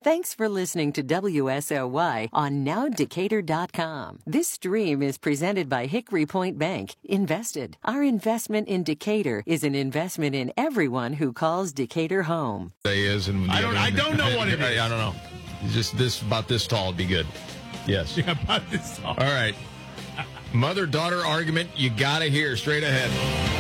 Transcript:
Thanks for listening to WSOY on NowDecatur.com. This stream is presented by Hickory Point Bank. Invested. Our investment in Decatur is an investment in everyone who calls Decatur home. I don't know what it is. I don't know. Just about this tall would be good. Yes. Yeah, about this tall. All right. Mother-daughter argument you got to hear straight ahead.